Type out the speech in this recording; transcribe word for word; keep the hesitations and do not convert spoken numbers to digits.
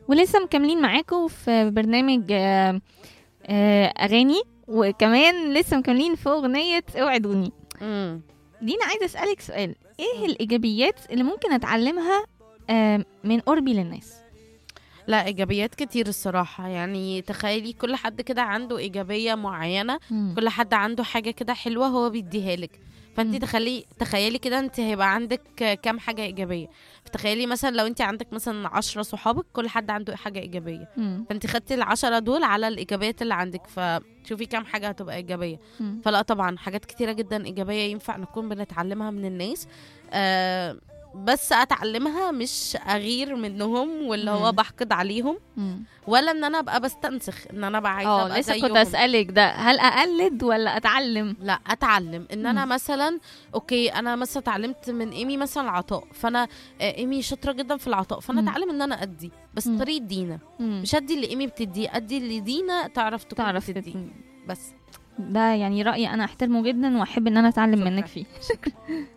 ولسه مكملين معاكم في برنامج آه، آه، اغاني، وكمان لسه مكملين في اغنيه اوعدوني. امم دينا، عايزه اسالك سؤال: ايه الايجابيات اللي ممكن اتعلمها آه، من قربي للناس؟ لا، ايجابيات كتير الصراحه. يعني تخيلي كل حد كده عنده ايجابيه معينه، مم. كل حد عنده حاجه كده حلوه هو بيديها لك. فانت مم. تخلي تخيلي كده انت هيبقى عندك كام حاجه ايجابيه. فتخيلي مثلا لو انت عندك مثلا عشرة صحابك كل حد عنده حاجه ايجابيه، مم. فانت خدتي العشرة دول على الايجابيات اللي عندك، فشوفي كام حاجه هتبقى ايجابيه. مم. فلا طبعا حاجات كتيره جدا ايجابيه ينفع نكون بنتعلمها من الناس. آه بس اتعلمها مش اغير منهم واللي هو مم. بحقد عليهم، مم. ولا ان انا ابقى بستنسخ ان انا بقى عايزه اه، ابقى لسه كنت زيهم. اسالك ده، هل اقلد ولا اتعلم؟ لا، اتعلم ان انا مم. مثلا اوكي، انا مثلا اتعلمت من ايمي مثلا العطاء، فانا آه، ايمي شاطره جدا في العطاء، فانا مم. اتعلم ان انا ادي بس مم. طريقه دينا. مم. مش ادي اللي ايمي بتديه، ادي اللي دينا تعرف تكون تعرف بتديه تت- بس. ده يعني رأيي أنا أحترمه جدا وأحب إن أنا أتعلم منك شكرا. فيه.